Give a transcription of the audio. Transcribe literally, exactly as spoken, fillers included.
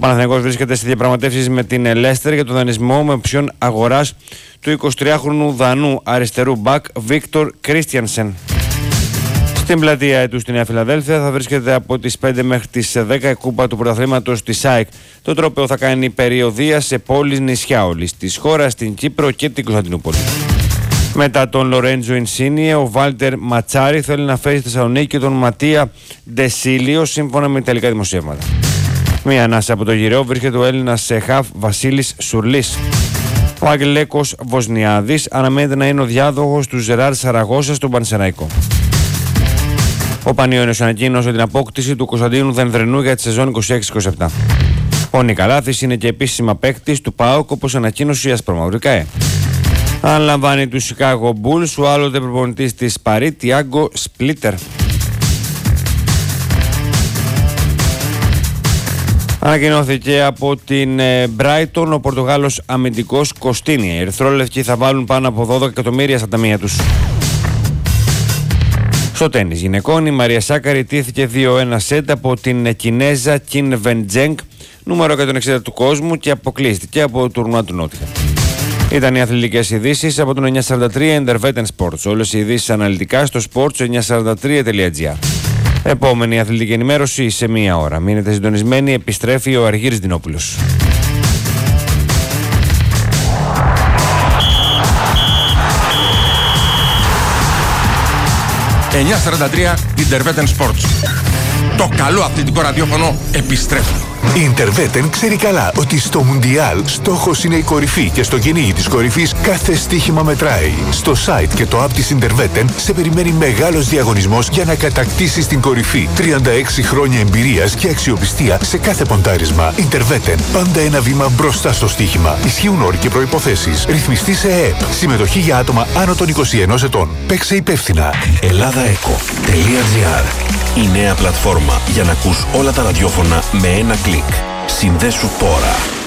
Παναθηναϊκός βρίσκεται σε διαπραγματεύσεις με την Λέστερ για τον δανεισμό με οψιόν αγοράς του εικοσιτριάχρονου Δανού αριστερού μπακ Βίκτορ Κρίστιανσεν. Στην πλατεία του στη Νέα Φιλαδέλφια θα βρίσκεται από τις πέντε μέχρι τις δέκα η κούπα του πρωταθλήματος της ΑΕΚ. Το τρόπαιο θα κάνει περιοδεία σε πόλεις νησιά όλης της χώρας, στην Κύπρο και την Κωνσταντινούπολη. Μετά τον Λορέντζο Ινσίνιε, ο Βάλτερ Ματσάρη θέλει να φέρει στη Θεσσαλονίκη και τον Ματία Ντεσίλιο σύμφωνα με ιταλικά δημοσιεύματα. Μία ανάσα από το γυραιό βρίσκεται ο Έλληνας χαφ Βασίλης Σουρλής. Ο Αγγελέκος Βοσνιάδης αναμένεται να είναι ο διάδοχος του Ζεράρ Σαραγώσα στον Πανσεραϊκό. Ο Πανιώνιος ανακοίνωσε την απόκτηση του Κωνσταντίνου Δενδρενού για τη σεζόν είκοσι έξι είκοσι επτά. Ο Νικαλάθης είναι και επίσημα παίκτης του ΠΑΟΚ, όπως ανακοίνωσε η Ασπρομαύρη ΚΑΕ. Αναλαμβάνει του Chicago Bulls ο άλλοτε προπονητής της Παρί, Τιάγκο Σπλίτερ. Ανακοινώθηκε από την Brighton ο Πορτογάλος αμυντικός Κωστίνι. Οι ερυθρόλευκοι θα βάλουν πάνω από δώδεκα εκατομμύρια στα ταμεία τους. Στο τένις γυναικών η Μαρία Σάκαρη τήθηκε δύο ένα σετ από την Κινέζα Κιν Βεντζέγκ, νούμερο εκατόν εξήντα του κόσμου, και αποκλείστηκε από το τουρνουά του Νότια. Ήταν οι αθλητικές ειδήσεις από τον εννιακόσια σαράντα τρία Intervetten Sports. Όλες οι ειδήσεις αναλυτικά στο sports εννιακόσια σαράντα τρία τελεία τζι άρ. Επόμενη αθλητική ενημέρωση σε μία ώρα. Μείνετε συντονισμένοι, επιστρέφει ο Αργύρης Δινόπουλος. εννιακόσια σαράντα τρία Intervetten Sports. Το καλό αθλητικό ραδιόφωνο επιστρέφει. Η Intervetten ξέρει καλά ότι στο Μουντιάλ στόχος είναι η κορυφή και στο κυνήγι της κορυφής κάθε στοίχημα μετράει. Στο site και το app της Intervetten σε περιμένει μεγάλος διαγωνισμός για να κατακτήσεις την κορυφή. τριάντα έξι χρόνια εμπειρίας και αξιοπιστία σε κάθε ποντάρισμα. Intervetten, πάντα ένα βήμα μπροστά στο στοίχημα. Ισχύουν όροι και προϋποθέσεις. Ρυθμιστή σε ΕΕΠ. Συμμετοχή για άτομα άνω των είκοσι ενός ετών. Παίξε υπεύθυνα. ελλάδαεκο τελεία τζι άρ. Η νέα πλατφόρμα για να ακούς όλα τα ραδιόφωνα με ένα κλικ. Συνδέσου τώρα.